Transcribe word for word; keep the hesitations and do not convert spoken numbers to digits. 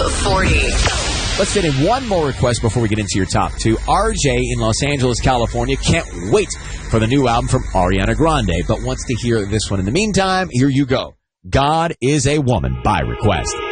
forty. Let's fit in one more request before we get into your top two. R J in Los Angeles, California can't wait for the new album from Ariana Grande, but wants to hear this one. In the meantime, here you go. God is a Woman by request.